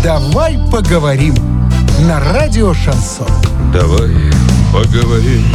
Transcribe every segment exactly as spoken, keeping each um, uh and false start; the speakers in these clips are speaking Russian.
Давай поговорим на радио «Шансон». Давай поговорим.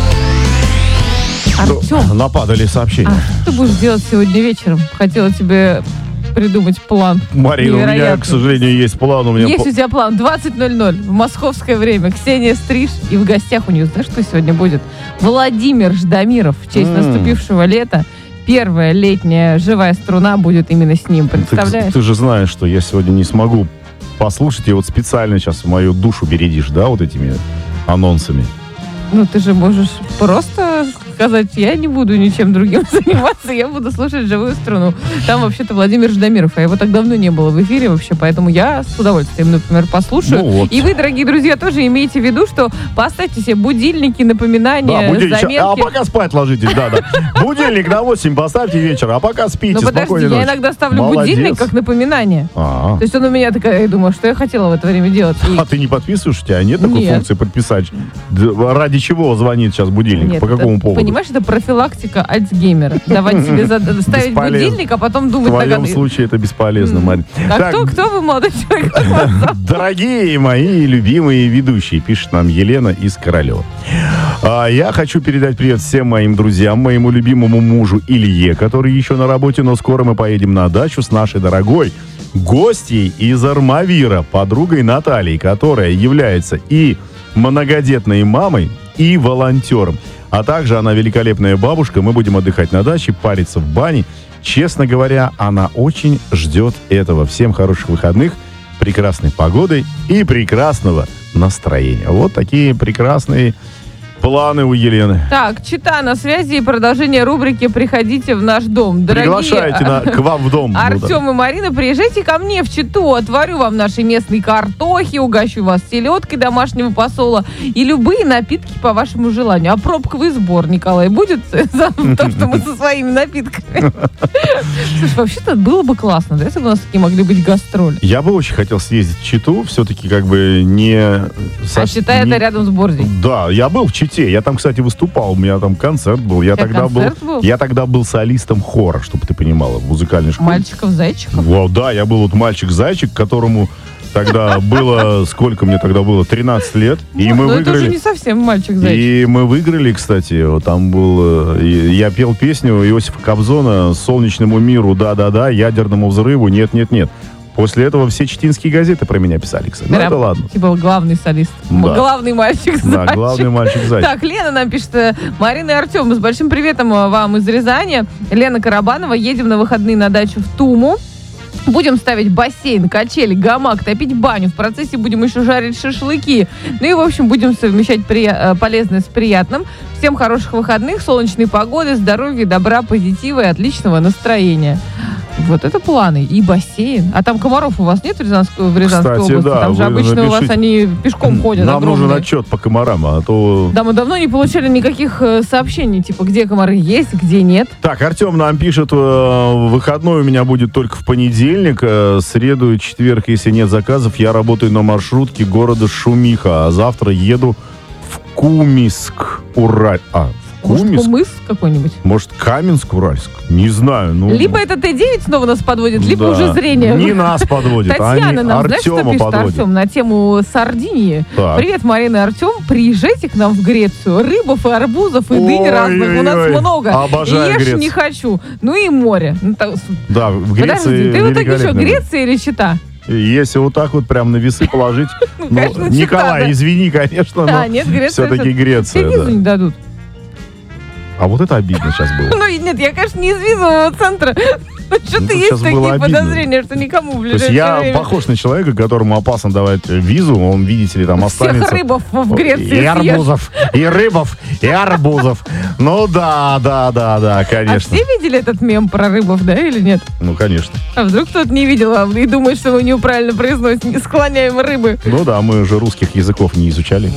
Артем, Нападали сообщения. а что ты будешь делать сегодня вечером? Хотела тебе придумать план. Марина, у меня, Невероятный. к сожалению, есть план. У меня Есть по- у тебя план. двадцать ноль ноль в московское время. Ксения Стриж. И в гостях у нее, знаешь, что сегодня будет? Владимир Ждамиров. В честь М. наступившего лета. Первая летняя живая струна будет именно с ним. Ты, Представляешь? ты же знаешь, что я сегодня не смогу послушать, и вот специально сейчас мою душу бередишь, да, вот этими анонсами. Ну, ты же можешь просто сказать, я не буду ничем другим заниматься, я буду слушать живую струну. Там вообще-то Владимир Ждамиров, а его так давно не было в эфире вообще, поэтому я с удовольствием, например, послушаю. Ну вот. И вы, дорогие друзья, тоже имейте в виду, что поставьте себе будильники, напоминания, Да, будильник. заметки. А пока спать ложитесь, да, да. Будильник на восемь поставьте вечера, а пока спите, Ну подожди, спокойной я ночи. иногда ставлю Молодец. будильник как напоминание. А, То есть он у меня такая, я думаю, что я хотела в это время делать. И- а ты не подписываешь? У тебя нет такой Нет. функции подписать? Д- Ради чего звонит сейчас будильник? Нет, По какому это, поводу? понимаешь, это профилактика Альцгеймера. Давать себе зад- ставить Бесполезно. будильник, а потом В думать твоем ногами. случае это бесполезно, М. Марин. А Так, кто, кто вы, молодой человек? дорогие мои любимые ведущие, пишет нам Елена из Королева. А, я хочу передать привет всем моим друзьям, моему любимому мужу Илье, который еще на работе, но скоро мы поедем на дачу с нашей дорогой гостьей из Армавира, подругой Натальей, которая является и многодетной мамой, и волонтером. А также она великолепная бабушка. Мы будем отдыхать на даче, париться в бане. Честно говоря, она очень ждет этого. Всем хороших выходных, прекрасной погоды и прекрасного настроения. Вот такие прекрасные планы у Елены. Так, Чита на связи и продолжение рубрики «Приходите в наш дом». Дорогие Приглашайте на- к вам в дом. Артем и Марина, приезжайте ко мне в Читу. Отварю вам наши местные картохи, угощу вас селедкой домашнего посола и любые напитки по вашему желанию. А пробковый сбор, Николай, будет за то, что мы со своими напитками? Слушай, вообще-то было бы классно, да, если бы у нас такие могли быть гастроли. Я бы очень хотел съездить в Читу, все-таки как бы не... А со- Чита это не- рядом с Борзей. Да, я был в Чите. Я там, кстати, выступал. У меня там концерт был. Я У тебя тогда был, концерт был? я тогда был солистом хора, чтобы ты понимала, в музыкальной школе. Мальчиков-зайчиков. Вау, да, я был вот мальчик-зайчик, которому тогда было, сколько мне тогда было, тринадцать лет. И мы Ну, это уже выиграли. не совсем мальчик-зайчик. И мы выиграли, кстати, вот там был, э, и я пел песню Иосифа Кобзона «Солнечному миру, да-да-да, ядерному взрыву, нет-нет-нет». После этого все читинские газеты про меня писали, кстати. Ну, Прям, это ладно. Типа главный солист. Да. Главный мальчик-зайчик. Да, главный мальчик-зайчик. Так, Лена нам пишет. э, Марина и Артем, с большим приветом э, вам из Рязани. Лена Карабанова. Едем на выходные на дачу в Туму. Будем ставить бассейн, качели, гамак, топить баню. В процессе будем еще жарить шашлыки. Ну и, в общем, будем совмещать прия- э, полезное с приятным. Всем хороших выходных, солнечной погоды, здоровья, добра, позитива и отличного настроения. Вот это планы. И бассейн. А там комаров у вас нет в Рязанской, в Рязанской Кстати, области? да, Там же вы обычно у вас напишите. они пешком ходят. Нам нужен огромные. отчет по комарам, а то... Да, мы давно не получали никаких э, сообщений, типа, где комары есть, где нет. Так, Артем нам пишет, э, выходной у меня будет только в понедельник, э, среду и четверг, если нет заказов, я работаю на маршрутке города Шумиха, а завтра еду в Кумиск, Ураль. А, в Может, Кумиск? Кумыс какой-нибудь? Может, Каменск, Уральск? Не знаю. Ну, Либо это Т девять снова нас подводит, либо да. уже зрение. Не нас подводит, Татьяна они нам, знаешь, что Артема пишет подводят. Артем на тему Сардинии? Так. Привет, Марина и Артем. Приезжайте к нам в Грецию. Рыбов и арбузов, и дынь Ой-ой-ой. разных. У нас много. Обожаю Ешь Грецию. не хочу. Ну и море. Ну, так, Да, в Греции подожди, ты в итоге что, великолепно. Греция или Чита? Если вот так вот прям на весы положить, Ну, ну, конечно, Чита, Николай, да. извини, конечно, но А, нет, Греция. все-таки Греция. Тебе визу да. не дадут. А вот это обидно сейчас было. Ну, и нет, я, конечно, не из визового центра. Но что-то Ну, есть сейчас такие было обидно. подозрения, что никому в То есть ближайшее я время. похож на человека, которому опасно давать визу, он, видите ли, там Всех останется... рыбов в Греции И съешь. арбузов, и рыбов, и арбузов. Ну да, да, да, да, А конечно. все видели этот мем про рыбов, да, или нет? Ну, конечно. А вдруг кто-то не видел а, и думает, что мы неправильно произносим, склоняем рыбы? Ну да, мы же русских языков не изучали.